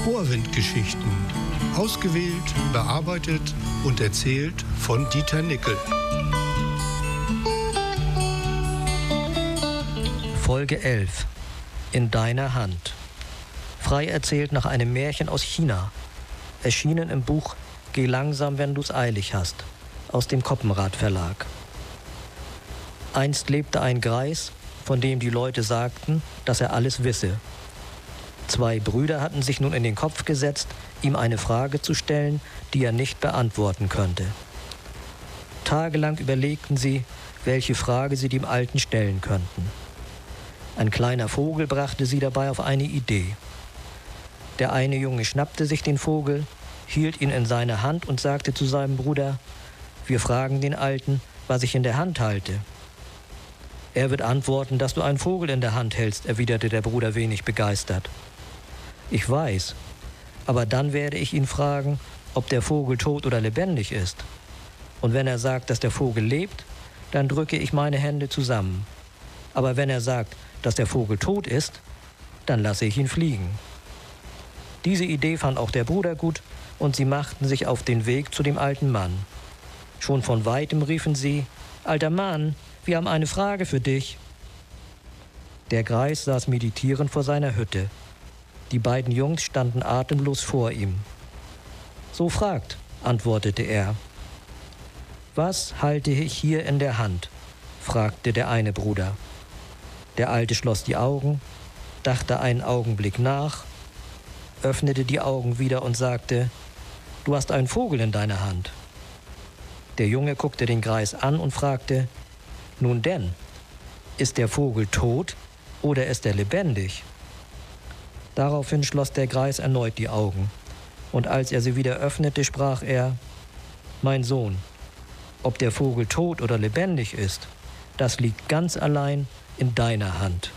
Ohrwindgeschichten. Ausgewählt, bearbeitet und erzählt von Dieter Nickel. Folge 11. In deiner Hand. Frei erzählt nach einem Märchen aus China. Erschienen im Buch Geh langsam, wenn du's eilig hast, aus dem Koppenrad Verlag. Einst lebte ein Greis, von dem die Leute sagten, dass er alles wisse. 2 Brüder hatten sich nun in den Kopf gesetzt, ihm eine Frage zu stellen, die er nicht beantworten könnte. Tagelang überlegten sie, welche Frage sie dem Alten stellen könnten. Ein kleiner Vogel brachte sie dabei auf eine Idee. Der eine Junge schnappte sich den Vogel, hielt ihn in seine Hand und sagte zu seinem Bruder: Wir fragen den Alten, was ich in der Hand halte. Er wird antworten, dass du einen Vogel in der Hand hältst, erwiderte der Bruder wenig begeistert. Ich weiß, aber dann werde ich ihn fragen, ob der Vogel tot oder lebendig ist. Und wenn er sagt, dass der Vogel lebt, dann drücke ich meine Hände zusammen. Aber wenn er sagt, dass der Vogel tot ist, dann lasse ich ihn fliegen. Diese Idee fand auch der Bruder gut und sie machten sich auf den Weg zu dem alten Mann. Schon von weitem riefen sie: Alter Mann, wir haben eine Frage für dich. Der Greis saß meditierend vor seiner Hütte. Die beiden Jungs standen atemlos vor ihm. So fragt, antwortete er. Was halte ich hier in der Hand? Fragte der eine Bruder. Der Alte schloss die Augen, dachte einen Augenblick nach, öffnete die Augen wieder und sagte: Du hast einen Vogel in deiner Hand. Der Junge guckte den Greis an und fragte: Nun denn, ist der Vogel tot oder ist er lebendig? Daraufhin schloss der Greis erneut die Augen, und als er sie wieder öffnete, sprach er: Mein Sohn, ob der Vogel tot oder lebendig ist, das liegt ganz allein in deiner Hand.